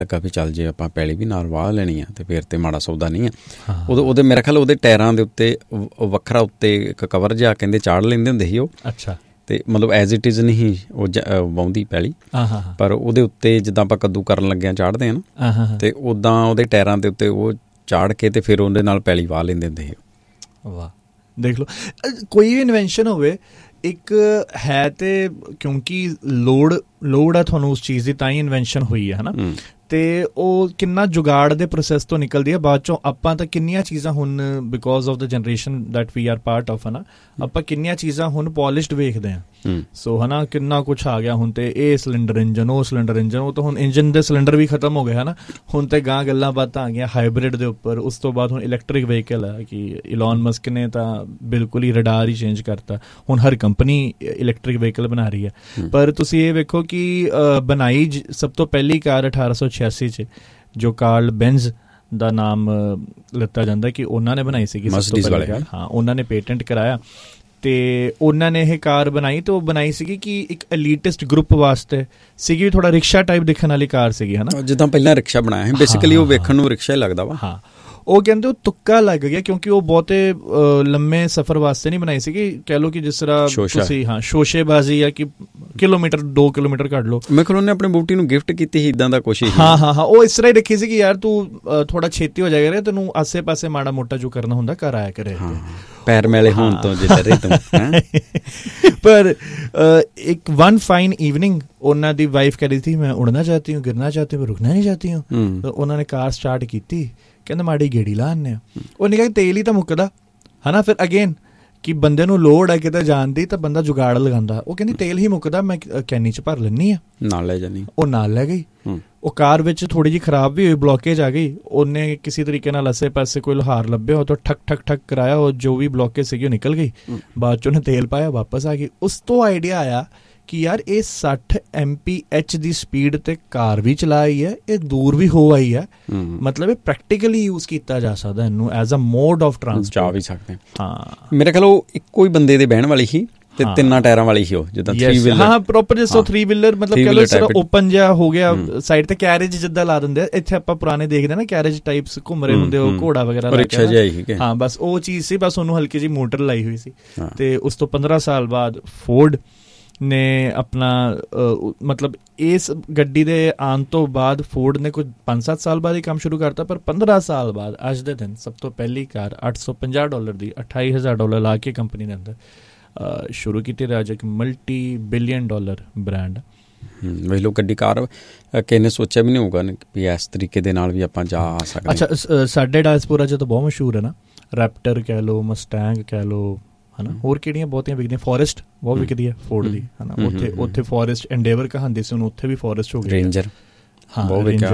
ਲੱਗਾ ਵੀ ਚੱਲ ਜੇ ਆਪਾਂ ਪੈਲੀ ਵੀ ਨਾਲ ਵਾਹ ਲੈਣੀ ਆ ਤੇ ਫਿਰ ਤੇ ਮਾੜਾ ਸੌਦਾ ਨਹੀਂ ਆ। ਉਹਦੇ ਮੇਰੇ ਖਿਆਲ ਉਹਦੇ ਟਾਇਰਾਂ ਦੇ ਉੱਤੇ ਵੱਖਰਾ ਉੱਤੇ ਇੱਕ ਕਵਰ ਜਿਹਾ ਕਹਿੰਦੇ ਚਾੜ ਲੈਂਦੇ ਹੁੰਦੇ ਸੀ ਉਹ। ਅੱਛਾ। ਤੇ ਮਤਲਬ ਐਜ਼ ਇਟ ਇਜ਼ ਨਹੀਂ ਉਹ ਵਾਹੁੰਦੀ ਪੈਲੀ, ਪਰ ਉਹਦੇ ਉੱਤੇ ਜਿੱਦਾਂ ਆਪਾਂ ਕੱਦੂ ਕਰਨ ਲੱਗਿਆ ਚਾੜਦੇ ਆ ਨਾ, ਤੇ ਉੱਦਾਂ ਉਹਦੇ ਟਾਇਰਾਂ ਦੇ ਉੱਤੇ ਉਹ ਚਾੜ ਕੇ ਤੇ ਫਿਰ ਉਹਦੇ ਨਾਲ ਪੈਲੀ ਵਾਹ ਲੈਂਦੇ ਹੁੰਦੇ ਸੀ। ਵਾਹ, ਦੇਖ ਲਓ ਕੋਈ ਵੀ ਇਨਵੈਂਸ਼ਨ ਹੋਵੇ ਇੱਕ ਹੈ ਤੇ ਕਿਉਂਕਿ ਲੋੜ ਹੈ ਤੁਹਾਨੂੰ ਉਸ ਚੀਜ਼ ਦੀ, ਤਾਂ ਹੀ ਇਨਵੈਂਸ਼ਨ ਹੋਈ ਹੈ, ਹੈ ਨਾ। ਅਤੇ ਉਹ ਕਿੰਨਾ ਜੁਗਾੜ ਦੇ ਪ੍ਰੋਸੈਸ ਤੋਂ ਨਿਕਲਦੀ ਹੈ ਬਾਅਦ 'ਚੋਂ। ਆਪਾਂ ਤਾਂ ਕਿੰਨੀਆਂ ਚੀਜ਼ਾਂ ਹੁਣ because of the generation that we R part of, ਹੈ ਨਾ, ਆਪਾਂ ਕਿੰਨੀਆਂ ਚੀਜ਼ਾਂ ਹੁਣ ਪੋਲਿਸ਼ਡ ਵੇਖਦੇ ਹਾਂ। ਸੋ ਹੈ ਨਾ, ਕਿੰਨਾ ਕੁਛ ਆ ਗਿਆ ਹੁਣ। ਤੇ ਇਹ ਸਿਲੰਡਰ ਇੰਜਨ, ਉਹ ਸਿਲੰਡਰ ਇੰਜਨ, ਉਹ ਤਾਂ ਹੁਣ ਇੰਜਨ ਦੇ ਸਿਲੰਡਰ ਵੀ ਖਤਮ ਹੋ ਗਏ, ਹੈ ਨਾ। ਹੁਣ ਤਾਂ ਗਾਂ ਗੱਲਾਂ ਬਾਤਾਂ ਆ ਗਈਆਂ ਹਾਈਬ੍ਰਿਡ ਦੇ ਉੱਪਰ। ਉਸ ਤੋਂ ਬਾਅਦ ਹੁਣ ਇਲੈਕਟ੍ਰਿਕ ਵਹੀਕਲ ਹੈ ਕਿ ਇਲੌਨ ਮਸਕ ਨੇ ਤਾਂ ਬਿਲਕੁਲ ਹੀ ਰਡਾਰ ਹੀ ਚੇਂਜ ਕਰਤਾ। ਹੁਣ ਹਰ ਕੰਪਨੀ ਇਲੈਕਟ੍ਰਿਕ ਵਹੀਕਲ ਬਣਾ ਰਹੀ ਹੈ। ਪਰ ਤੁਸੀਂ ਇਹ ਵੇਖੋ ਕਿ ਬਣਾਈ ਸਭ ਤੋਂ ਪਹਿਲੀ ਕਾਰ 1886 'ਚ ਜੋ ਕਾਰਲ ਬੈਂਜ਼ ਦਾ ਨਾਮ ਲਿੱਤਾ ਜਾਂਦਾ ਕਿ ਉਹਨਾਂ ਨੇ ਬਣਾਈ ਸੀਗੀ ਸਭ ਤੋਂ ਪਹਿਲੀ ਕਾਰ। ਹਾਂ, ਉਹਨਾਂ ਨੇ ਪੇਟੈਂਟ ਕਰਾਇਆ ਅਤੇ ਉਹਨਾਂ ਨੇ ਇਹ ਕਾਰ ਬਣਾਈ। ਅਤੇ ਉਹ ਬਣਾਈ ਸੀਗੀ ਕਿ ਇੱਕ ਐਲੀਟਿਸਟ ਗਰੁੱਪ ਵਾਸਤੇ ਸੀਗੀ, ਥੋੜ੍ਹਾ ਰਿਕਸ਼ਾ ਟਾਈਪ ਦਿਖਣ ਵਾਲੀ ਕਾਰ ਸੀਗੀ, ਹੈ ਨਾ, ਜਿੱਦਾਂ ਪਹਿਲਾਂ ਰਿਕਸ਼ਾ ਬਣਾਇਆ ਹੈ ਬੇਸਿਕਲੀ। ਉਹ ਵੇਖਣ ਨੂੰ ਰਿਕਸ਼ਾ ਹੀ ਲੱਗਦਾ ਵਾ। ਹਾਂ, ਉਹ ਕਹਿੰਦੇ ਉਹ ਤੁੱਕਾ ਲੱਗ ਗਿਆ ਕਿਉਂਕਿ ਉਹ ਬਹੁਤੇ ਲੰਮੇ ਸਫ਼ਰ ਵਾਸਤੇ ਨਹੀਂ ਬਣਾਈ ਸੀਗੀ। ਕਹਿ ਲਓ ਕਿ ਜਿਸ ਤਰ੍ਹਾਂ ਤੁਸੀਂ ਸ਼ੋਸ਼ੇਬਾਜ਼ੀ ਜਾਂ ਕਿ ਕਿਲੋਮੀਟਰ 2 ਕਿਲੋਮੀਟਰ ਕੱਢ ਲਓ। ਮੈਂ ਖਿਆਲ ਉਹਨੇ ਆਪਣੀ ਬੂਟੀ ਨੂੰ ਗਿਫਟ ਕੀਤੀ ਸੀ ਇੱਦਾਂ ਦਾ ਕੁਛ। ਹਾਂ, ਉਹ ਇਸ ਤਰ੍ਹਾਂ ਹੀ ਰੱਖੀ ਸੀ ਕਿ ਯਾਰ ਤੂੰ ਥੋੜਾ ਛੇਤੀ ਹੋ ਜਾਏਗਾ ਰੇ, ਤੈਨੂੰ ਆਸੇ ਪਾਸੇ ਮਾੜਾ ਮੋਟਾ ਜੋ ਕਰਨਾ ਹੁੰਦਾ ਘਰ ਆਇਆ ਕਰੇ, ਪੈਰ ਮੈਲੇ ਹੋਣ ਤੋਂ ਜਿੱਦਾਂ ਤੂੰ। ਪਰ ਇੱਕ ਵਨ ਫਾਈਨ ਈਵਨਿੰਗ ਉਹਨਾਂ ਦੀ ਵਾਈਫ ਕਹਿ ਰਹੀ ਸੀ ਮੈਂ ਉੜਨਾ ਚਾਹਤੀ ਹੂੰ, ਗਿਰਨਾ ਚਾਹਤੀ ਹੂੰ, ਰੁਕਣਾ ਨਹੀਂ ਚਾਹਤੀ ਹੂੰ। ਤਾਂ ਉਹਨਾਂ ਨੇ ਕਾਰ ਸਟਾਰਟ ਕੀਤੀ, ਕਹਿੰਦੇ ਮਾੜੀ ਗੇੜੀ ਲਾ ਆਉਂਦੇ ਆ। ਉਹਨੇ ਕਿਹਾ ਤੇਲ ਹੀ ਤਾਂ ਮੁੱਕਦਾ, ਹੈ ਨਾ। ਫਿਰ ਅਗੇਨ ਕਿ ਬੰਦੇ ਨੂੰ ਲੋੜ ਹੈ ਕਿਤੇ ਜਾਣ ਦੀ ਤਾਂ ਬੰਦਾ ਜੁਗਾੜ ਲਗਾਉਂਦਾ। ਉਹ ਕਹਿੰਦੀ ਤੇਲ ਹੀ ਮੁੱਕਦਾ, ਮੈਂ ਕੈਨੀ 'ਚ ਭਰ ਲੈਂਦੀ ਹਾਂ, ਨਾਲ ਲੈ ਜਾਂਦੀ। ਉਹ ਨਾਲ ਲੈ ਗਈ। ਉਹ ਕਾਰ ਵਿੱਚ ਥੋੜ੍ਹੀ ਜਿਹੀ ਖਰਾਬ ਵੀ ਹੋਈ, ਬਲੋਕੇਜ ਆ ਗਈ। ਉਹਨੇ ਕਿਸੇ ਤਰੀਕੇ ਨਾਲ ਆਸੇ ਪਾਸੇ ਕੋਈ ਲੋਹਾਰ ਲੱਭਿਆ, ਉਹ ਤੋਂ ਠੱਕ ਠੱਕ ਠੱਕ ਕਰਾਇਆ, ਉਹ ਜੋ ਵੀ ਬਲੋਕੇਜ ਸੀਗੀ ਉਹ ਨਿਕਲ ਗਈ। ਬਾਅਦ 'ਚ ਉਹਨੇ ਤੇਲ ਪਾਇਆ, ਵਾਪਸ ਆ ਗਈ। ਉਸ ਤੋਂ ਆਈਡੀਆ ਆਇਆ ਕਿ ਯਾਰ ਇਹ 60 MPH ਦੀ ਸਪੀਡ ਤੇ ਕਾਰ ਵੀ ਚਲਾਈ ਹੈ, ਇਹ ਦੂਰ ਵੀ ਹੋ ਆਈ ਹੈ, ਮਤਲਬ ਇਹ ਪ੍ਰੈਕਟੀਕਲੀ ਯੂਜ਼ ਕੀਤਾ ਜਾ ਸਕਦਾ ਇਹਨੂੰ as a mode of transport. ਜਾ ਵੀ ਸਕਦੇ। ਹਾਂ, ਮੇਰੇ ਖਿਆਲ ਉਹ ਇੱਕੋ ਹੀ ਬੰਦੇ ਦੇ ਬਹਿਣ ਵਾਲੀ ਸੀ ਤੇ 3 ਟਾਇਰਾਂ ਵਾਲੀ ਸੀ ਉਹ, ਜਿੱਦਾਂ 3 ਵੀਲਰ। ਹਾਂ, ਪ੍ਰੋਪਰ ਜਿਸ ਤਰ੍ਹਾਂ 3 ਵੀਲਰ ਮਤਲਬ ਕਹਿ ਲਓ ਇਸ ਤਰ੍ਹਾਂ ਓਪਨ ਜਿਹਾ ਹੋ ਗਿਆ ਸਾਈਡ ਤੇ, ਕੈਰੇਜ ਜਿੱਦਾਂ ਲਾ ਦਿੰਦੇ ਆ। ਇੱਥੇ ਆਪਾਂ ਪੁਰਾਣੇ ਦੇਖਦੇ ਨਾ ਕੈਰੇਜ ਟਾਈਪਸ ਘੁੰਮ ਰਹੇ ਹੁੰਦੇ, ਉਹ ਘੋੜਾ ਵਗੈਰਾ ਰਿਕਸ਼ਾ ਜਿਹਾ ਹੀ। ਹਾਂ, ਬਸ ਉਹ ਚੀਜ਼ ਸੀ, ਬਸ ਉਹਨੂੰ ਹਲਕੀ ਜਿਹੀ ਮੋਟਰ ਲਾਈ ਹੋਈ ਸੀ। ਤੇ ਉਸ ਤੋਂ 15 ਸਾਲ ਬਾਅਦ ਫੋਰਡ ਨੇ ਆਪਣਾ ਮਤਲਬ ਇਸ ਗੱਡੀ ਦੇ ਆਉਣ ਤੋਂ ਬਾਅਦ ਫੋਰਡ ਨੇ ਕੁਝ 5-7 ਸਾਲ ਬਾਅਦ ਹੀ ਕੰਮ ਸ਼ੁਰੂ ਕਰਤਾ। ਪਰ 15 ਸਾਲ ਬਾਅਦ ਅੱਜ ਦੇ ਦਿਨ ਸਭ ਤੋਂ ਪਹਿਲੀ ਕਾਰ $850 ਦੀ, $28,000 ਲਾ ਕੇ ਕੰਪਨੀ ਦੇ ਅੰਦਰ ਸ਼ੁਰੂ ਕੀਤੀ। ਰਾਜ ਇੱਕ ਮਲਟੀ $1 ਬਿਲੀਅਨ ਬ੍ਰਾਂਡ। ਵੇਖ ਲਓ ਗੱਡੀ ਕਾਰ ਕਿਸੇ ਨੇ ਸੋਚਿਆ ਵੀ ਨਹੀਂ ਹੋਊਗਾ ਵੀ ਇਸ ਤਰੀਕੇ ਦੇ ਨਾਲ ਵੀ ਆਪਾਂ ਜਾ ਸਕਦੇ। ਅੱਛਾ, ਸਾਡੇ ਡਾਇਸਪੋਰਾ 'ਚ ਤਾਂ ਬਹੁਤ ਮਸ਼ਹੂਰ ਹੈ ਨਾ, ਰੈਪਟਰ ਕਹਿ ਲਓ, ਮਸਟੈਂਗ ਕਹਿ ਲਓ, ਹੈ ਨਾ। ਹੋਰ ਕਿਹੜੀਆਂ ਬਹੁਤੀਆਂ ਵਿਕਦੀਆਂ, ਫੋਰੈਸਟ ਬਹੁਤ ਵਿਕਦੀ ਹੈ ਫੋਰਡ ਦੀ, ਹੈ ਨਾ। ਉੱਥੇ ਫੋਰੈਸਟ ਐਂਡੇਵਰ ਕਹਾਂਦੇ ਸੀ, ਹੁਣ ਉੱਥੇ ਵੀ ਫੋਰੈਸਟ ਹੋ ਗਈ। ਰੇਂਜਰ, ਹਾਂ ਰੇਂਜਰ।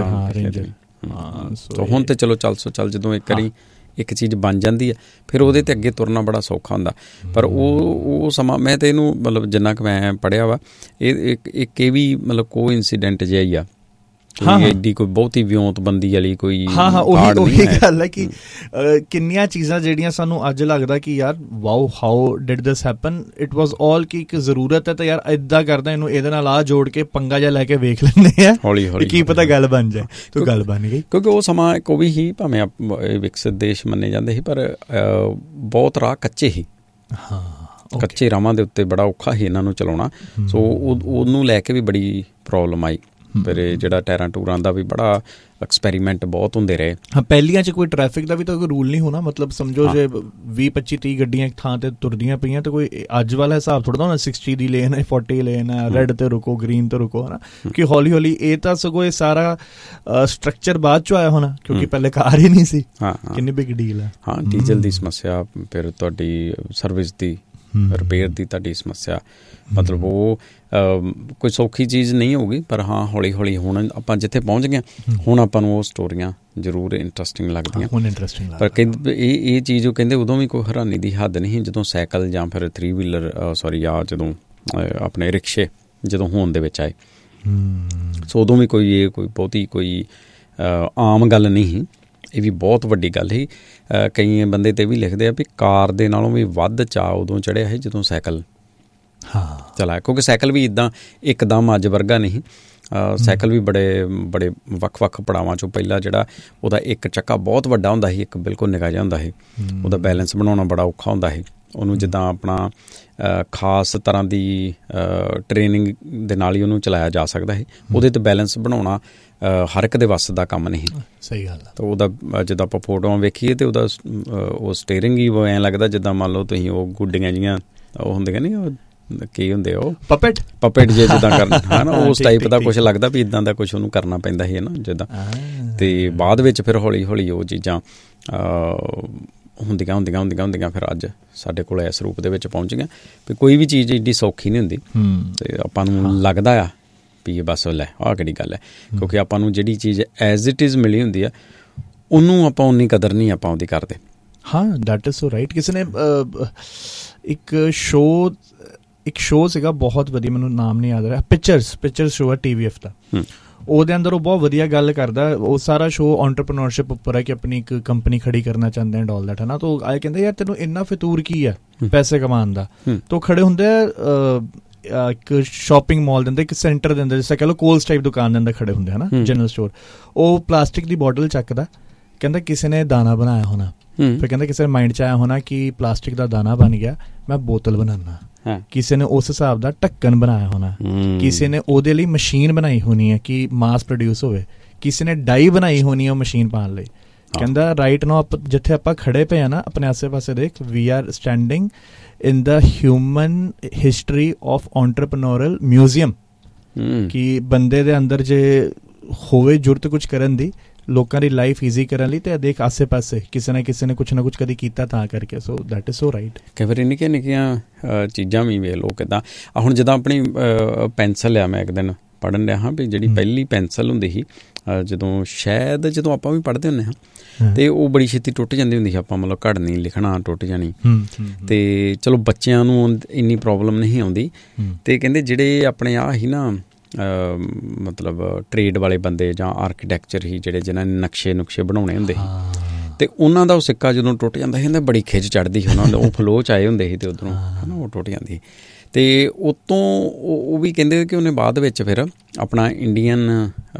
ਹੁਣ ਤੇ ਚਲੋ ਚੱਲ ਜਦੋਂ ਇੱਕ ਵਾਰੀ ਇੱਕ ਚੀਜ਼ ਬਣ ਜਾਂਦੀ ਹੈ ਫਿਰ ਉਹਦੇ 'ਤੇ ਅੱਗੇ ਤੁਰਨਾ ਬੜਾ ਸੌਖਾ ਹੁੰਦਾ। ਪਰ ਉਹ ਸਮਾਂ ਮੈਂ ਤਾਂ ਇਹਨੂੰ ਮਤਲਬ ਜਿੰਨਾ ਕੁ ਮੈਂ ਪੜ੍ਹਿਆ ਵਾ, ਇਹ ਵੀ ਮਤਲਬ ਕੋਈ ਇੰਸੀਡੈਂਟ ਜਿਹਾ ਹੀ ਆ। ਐਡੀ ਕੋਈ ਬਹੁਤੀ ਵਿਉਂਤਬੰਦੀ ਵਾਲੀ ਕੋਈ ਉਹੀ ਗੱਲ ਹੈ ਕਿ ਕਿੰਨੀਆਂ ਚੀਜ਼ਾਂ ਜਿਹੜੀਆਂ ਸਾਨੂੰ ਅੱਜ ਲੱਗਦਾ ਕਿ ਯਾਰ wow how did this happen, it ਵਾਜ਼ ਆਲ ਕਿ ਇੱਕ ਜ਼ਰੂਰਤ ਹੈ ਤਾਂ ਯਾਰ ਇੱਦਾਂ ਕਰਦਾ, ਇਹਨੂੰ ਇਹਦੇ ਨਾਲ ਆ ਜੋੜ ਕੇ ਪੰਗਾ ਜਿਹਾ ਲੈ ਕੇ ਵੇਖ ਲੈਂਦੇ ਆ, ਹੌਲੀ ਹੌਲੀ ਕੀ ਪਤਾ ਗੱਲ ਬਣ ਜਾਏ। ਤਾਂ ਗੱਲ ਬਣ ਗਈ ਕਿਉਂਕਿ ਉਹ ਸਮਾਂ ਇੱਕ ਉਹ ਵੀ ਹੀ, ਭਾਵੇਂ ਵਿਕਸਿਤ ਦੇਸ਼ ਮੰਨੇ ਜਾਂਦੇ ਸੀ ਪਰ ਬਹੁਤ ਰਾਹ ਕੱਚੇ ਸੀ। ਕੱਚੇ ਰਾਹਾਂ ਦੇ ਉੱਤੇ ਬੜਾ ਔਖਾ ਸੀ ਇਹਨਾਂ ਨੂੰ ਚਲਾਉਣਾ। ਸੋ ਉਹਨੂੰ ਲੈ ਕੇ ਵੀ ਬੜੀ ਪ੍ਰੋਬਲਮ ਆਈ। ਫਿਰ ਜਿਹੜਾ ਟਾਇਰਾਂ ਟੂਰਾਂ ਦਾ ਵੀ ਬੜਾ ਐਕਸਪੈਰੀਮੈਂਟ ਬਹੁਤ ਹੁੰਦੇ ਰਹੇ। ਹਾਂ, ਪਹਿਲੀਆਂ 'ਚ ਕੋਈ ਟ੍ਰੈਫਿਕ ਦਾ ਵੀ ਤਾਂ ਕੋਈ ਰੂਲ ਨਹੀਂ ਹੋਣਾ। ਮਤਲਬ ਸਮਝੋ ਜੇ 20-25-30 ਗੱਡੀਆਂ ਇੱਕ ਥਾਂ 'ਤੇ ਤੁਰਦੀਆਂ ਪਈਆਂ ਤਾਂ ਕੋਈ ਅੱਜ ਵਾਲਾ ਹਿਸਾਬ ਥੋੜ੍ਹਾ ਹੋਣਾ 60 ਦੀ ਲੇਨ ਹੈ, 40 ਲੇਨ ਹੈ, ਰੈੱਡ 'ਤੇ ਰੁਕੋ, ਗ੍ਰੀਨ 'ਤੇ ਰੁਕੋ, ਹੈ ਨਾ। ਕਿ ਹੌਲੀ ਹੌਲੀ ਇਹ ਤਾਂ ਸਗੋਂ ਇਹ ਸਾਰਾ ਸਟਰਕਚਰ ਬਾਅਦ 'ਚੋਂ ਆਇਆ ਹੋਣਾ ਕਿਉਂਕਿ ਪਹਿਲੇ ਕਾਰ ਹੀ ਨਹੀਂ ਸੀ। ਕਿੰਨੀ ਬਿਗ ਡੀਲ ਹੈ। ਹਾਂ, ਡੀਜ਼ਲ ਦੀ ਸਮੱਸਿਆ, ਫਿਰ ਤੁਹਾਡੀ ਸਰਵਿਸ ਦੀ, ਰਿਪੇਅਰ ਦੀ ਤੁਹਾਡੀ ਸਮੱਸਿਆ, ਮਤਲਬ ਉਹ ਕੋਈ ਸੌਖੀ ਚੀਜ਼ ਨਹੀਂ ਹੋਊਗੀ। ਪਰ ਹਾਂ, ਹੌਲੀ ਹੌਲੀ ਹੁਣ ਆਪਾਂ ਜਿੱਥੇ ਪਹੁੰਚ ਗਏ, ਹੁਣ ਆਪਾਂ ਨੂੰ ਉਹ ਸਟੋਰੀਆਂ ਜ਼ਰੂਰ ਇੰਟਰਸਟਿੰਗ ਲੱਗਦੀਆਂ। ਪਰ ਕਹਿੰਦੇ ਇਹ ਚੀਜ਼ ਉਹ ਕਹਿੰਦੇ ਉਦੋਂ ਵੀ ਕੋਈ ਹੈਰਾਨੀ ਦੀ ਹੱਦ ਨਹੀਂ ਜਦੋਂ ਸਾਈਕਲ ਜਾਂ ਫਿਰ 3 ਵੀਲਰ ਜਦੋਂ ਆਪਣੇ ਰਿਕਸ਼ੇ ਜਦੋਂ ਹੋਣ ਦੇ ਵਿੱਚ ਆਏ। ਸੋ ਉਦੋਂ ਵੀ ਕੋਈ ਬਹੁਤੀ ਕੋਈ ਆਮ ਗੱਲ ਨਹੀਂ ਸੀ, ਇਹ ਵੀ ਬਹੁਤ ਵੱਡੀ ਗੱਲ ਸੀ। ਕਈ ਬੰਦੇ ਤੇ ਵੀ ਲਿਖਦੇ ਆ ਵੀ ਕਾਰ ਦੇ ਨਾਲੋਂ ਵੀ ਵੱਧ ਚਾਅ ਉਦੋਂ ਚੜ੍ਹਿਆ ਸੀ ਜਦੋਂ ਸਾਈਕਲ ਚਲਾਇਆ, ਕਿਉਂਕਿ ਸਾਈਕਲ ਵੀ ਇੱਦਾਂ ਇੱਕਦਮ ਅੱਜ ਵਰਗਾ ਨਹੀਂ। ਸਾਈਕਲ ਵੀ ਬੜੇ ਵੱਖ-ਵੱਖ ਪੜਾਵਾਂ 'ਚੋਂ ਪਹਿਲਾਂ ਜਿਹੜਾ ਉਹਦਾ ਇੱਕ ਚੱਕਾ ਬਹੁਤ ਵੱਡਾ ਹੁੰਦਾ ਸੀ, ਇੱਕ ਬਿਲਕੁਲ ਨਿੱਕਾ ਜਿਹਾ ਹੁੰਦਾ ਸੀ, ਉਹਦਾ ਬੈਲੈਂਸ ਬਣਾਉਣਾ ਬੜਾ ਔਖਾ ਹੁੰਦਾ ਸੀ। ਉਹਨੂੰ ਜਿੱਦਾਂ ਆਪਣਾ ਖਾਸ ਤਰ੍ਹਾਂ ਦੀ ਟ੍ਰੇਨਿੰਗ ਦੇ ਨਾਲ ਹੀ ਉਹਨੂੰ ਚਲਾਇਆ ਜਾ ਸਕਦਾ ਸੀ। ਉਹਦੇ 'ਤੇ ਬੈਲੈਂਸ ਬਣਾਉਣਾ ਹਰ ਇੱਕ ਦੇ ਵੱਸ ਦਾ ਕੰਮ ਨਹੀਂ। ਸਹੀ ਗੱਲ ਆ। ਤਾਂ ਉਹਦਾ ਜਿੱਦਾਂ ਆਪਾਂ ਫੋਟੋਆਂ ਵੇਖੀਏ ਤਾਂ ਉਹਦਾ ਉਹ ਸਟੀਅਰਿੰਗ ਹੀ ਐਂ ਲੱਗਦਾ ਜਿੱਦਾਂ ਮੰਨ ਲਓ ਤੁਸੀਂ ਉਹ ਗੁੱਡੀਆਂ ਜਿਹੀਆਂ ਉਹ ਹੁੰਦੀਆਂ ਨਹੀਂ, ਉਹ ਕੀ ਹੁੰਦੇ ਉਹ ਪਪੇਟ ਜੇ ਜਿੱਦਾਂ ਕਰਨਾ ਹੈ ਨਾ, ਉਸ ਟਾਈਪ ਦਾ ਕੁਛ ਲੱਗਦਾ ਵੀ ਇੱਦਾਂ ਦਾ ਕੁਛ ਉਹਨੂੰ ਕਰਨਾ ਪੈਂਦਾ ਸੀ ਹੈ ਨਾ ਜਿੱਦਾਂ। ਅਤੇ ਬਾਅਦ ਵਿੱਚ ਫਿਰ ਹੌਲੀ ਹੌਲੀ ਉਹ ਚੀਜ਼ਾਂ ਹੁੰਦੀਆਂ ਫਿਰ ਅੱਜ ਸਾਡੇ ਕੋਲ ਇਸ ਰੂਪ ਦੇ ਵਿੱਚ ਪਹੁੰਚ ਗਈਆਂ ਵੀ ਕੋਈ ਵੀ ਚੀਜ਼ ਐਡੀ ਸੌਖੀ ਨਹੀਂ ਹੁੰਦੀ। ਅਤੇ ਆਪਾਂ ਨੂੰ ਲੱਗਦਾ ਆ ਵੀ ਇਹ ਬਸ ਲੈ ਆਹ ਕਿਹੜੀ ਗੱਲ ਹੈ, ਕਿਉਂਕਿ ਆਪਾਂ ਨੂੰ ਜਿਹੜੀ ਚੀਜ਼ ਐਜ਼ ਇਟ ਇਜ਼ ਮਿਲੀ ਹੁੰਦੀ ਆ ਉਹਨੂੰ ਆਪਾਂ ਉਨੀ ਕਦਰ ਨਹੀਂ ਆਪਾਂ ਉਹਦੀ ਕਰਦੇ। ਹਾਂ, ਦੈਟ ਇਜ਼ ਸੋ ਰਾਈਟ। ਕਿਸੇ ਨੇ ਇੱਕ ਸ਼ੋਅ ਸੀਗਾ ਬਹੁਤ ਵਧੀਆ, ਮੈਨੂੰ ਨਾਮ ਨਹੀਂ ਯਾਦ ਰਿਹਾ, ਪਿਕਚਰਸ ਸ਼ੋਅ ਹੈ TVF ਦਾ। ਉਹਦੇ ਅੰਦਰ ਉਹ ਬਹੁਤ ਵਧੀਆ ਗੱਲ ਕਰਦਾ। ਉਹ ਸਾਰਾ ਸ਼ੋਅ ਐਂਟਰਪ੍ਰੇਨਿਓਰਸ਼ਿਪ ਉੱਪਰ ਹੈ ਕਿ ਆਪਣੀ ਇੱਕ ਕੰਪਨੀ ਖੜੀ ਕਰਨਾ ਚਾਹੁੰਦੇ ਐਂਡ ਆਲ ਦੈਟ, ਹੈ ਨਾ। ਤਾਂ ਆਏ ਕਹਿੰਦੇ ਯਾਰ ਤੈਨੂੰ ਇੰਨਾ ਫਿਤੂਰ ਕੀ ਹੈ ਪੈਸੇ ਕਮਾਉਣ ਦਾ। ਤਾਂ ਖੜੇ ਹੁੰਦੇ ਆ ਇੱਕ ਸ਼ਾਪਿੰਗ ਮਾਲ ਦੇ ਅੰਦਰ, ਇੱਕ ਸੈਂਟਰ ਦੇ ਅੰਦਰ, ਜਿਸ ਤਰ੍ਹਾਂ ਕਹਿ ਲਓ ਕੋਲਸ ਟਾਈਪ ਦੁਕਾਨ ਦੇ ਅੰਦਰ ਖੜੇ ਹੁੰਦੇ ਹੈ ਨਾ, ਜਨਰਲ ਸਟੋਰ। ਉਹ ਪਲਾਸਟਿਕ ਦੀ ਬੋਟਲ ਚੱਕਦਾ, ਕਹਿੰਦਾ ਕਿਸੇ ਨੇ ਦਾਣਾ ਬਣਾਇਆ ਹੋਣਾ। ਫਿਰ ਕਹਿੰਦਾ ਕਿਸੇ ਦੇ ਮਾਈਂਡ 'ਚ ਆਇਆ ਹੋਣਾ ਕਿ ਪਲਾਸਟਿਕ ਦਾ ਦਾਣਾ ਬਣ ਗਿਆ, ਮੈਂ ਬੋਤਲ ਬਣਾਉਣਾ। ਕਿਸੇ ਨੇ ਉਸ ਹਿਸਾਬ ਦਾ ਢੱਕਣ ਬਣਾਇਆ ਹੋਣਾ, ਕਿਸੇ ਨੇ ਉਹਦੇ ਲਈ ਮਸ਼ੀਨ ਬਣਾਈ ਹੋਣੀ ਹੈ ਕਿ ਮਾਸ ਪ੍ਰੋਡਿਊਸ ਹੋਵੇ, ਕਿਸੇ ਨੇ ਡਾਈ ਬਣਾਈ ਹੋਣੀ ਹੈ ਉਹ ਮਸ਼ੀਨ ਪਾਉਣ ਲਈ। ਕਹਿੰਦਾ ਰਾਈਟ ਨਾਓ ਜਿੱਥੇ ਆਪਾਂ ਖੜੇ ਪਏ ਆ ਨਾ, ਆਪਣੇ ਆਸੇ ਪਾਸੇ ਦੇਖ, ਵੀ R standing in the human history of ਐਂਟਰਪ੍ਰੇਨਿਓਰਲ museum. ਕਿ ਬੰਦੇ ਦੇ ਅੰਦਰ ਜੇ ਹੋਵੇ ਜ਼ਰੂਰਤ ਕੁਛ ਕਰਨ ਦੀ, ਲੋਕਾਂ ਦੀ ਲਾਈਫ ਈਜ਼ੀ ਕਰਨ ਲਈ, ਤੇ ਦੇਖ ਆਸੇ ਪਾਸੇ ਕਿਸੇ ਨਾ ਕੁਛ ਨਾ ਕੁਛ ਕਦੀ ਕੀਤਾ ਤਾਂ ਕਰਕੇ। So that is so right. ਕਈ ਵਾਰੀ ਨਿੱਕੀਆਂ ਚੀਜ਼ਾਂ ਵੀ ਵੇਖ ਲਓ ਕਿੱਦਾਂ। ਹੁਣ ਜਿੱਦਾਂ ਆਪਣੀ ਪੈਨਸਲ ਆ, ਮੈਂ ਇੱਕ ਦਿਨ ਪੜ੍ਹਨ ਰਿਹਾ ਹਾਂ ਵੀ ਜਿਹੜੀ ਪਹਿਲੀ ਪੈਨਸਲ ਹੁੰਦੀ ਸੀ, ਜਦੋਂ ਆਪਾਂ ਵੀ ਪੜ੍ਹਦੇ ਹੁੰਦੇ ਹਾਂ, ਅਤੇ ਉਹ ਬੜੀ ਛੇਤੀ ਟੁੱਟ ਜਾਂਦੀ ਹੁੰਦੀ ਸੀ। ਆਪਾਂ ਮਤਲਬ ਘੜਨੀ, ਲਿਖਣਾ ਟੁੱਟ ਜਾਣੀ। ਅਤੇ ਚਲੋ ਬੱਚਿਆਂ ਨੂੰ ਇੰਨੀ ਪ੍ਰੋਬਲਮ ਨਹੀਂ ਆਉਂਦੀ। ਅਤੇ ਕਹਿੰਦੇ ਜਿਹੜੇ ਆਪਣੇ ਆਹ ਸੀ ਨਾ ਮਤਲਬ ਟਰੇਡ ਵਾਲੇ ਬੰਦੇ ਜਾਂ ਆਰਕੀਟੈਕਚਰ ਹੀ ਜਿਹੜੇ ਜਿਨ੍ਹਾਂ ਨੇ ਨਕਸ਼ੇ ਬਣਾਉਣੇ ਹੁੰਦੇ ਸੀ, ਅਤੇ ਉਹਨਾਂ ਦਾ ਉਹ ਸਿੱਕਾ ਜਦੋਂ ਟੁੱਟ ਜਾਂਦਾ ਸੀ, ਕਹਿੰਦੇ ਬੜੀ ਖਿੱਚ ਚੜ੍ਹਦੀ ਸੀ ਉਹਨਾਂ ਦਾ। ਉਹ ਫਲੋ 'ਚ ਆਏ ਹੁੰਦੇ ਸੀ ਅਤੇ ਉੱਧਰੋਂ ਹੈ ਨਾ ਉਹ ਟੁੱਟ ਜਾਂਦੀ ਸੀ। ਅਤੇ ਉੱਤੋਂ ਉਹ ਵੀ ਕਹਿੰਦੇ ਕਿ ਉਹਨੇ ਬਾਅਦ ਵਿੱਚ ਫਿਰ ਆਪਣਾ ਇੰਡੀਅਨ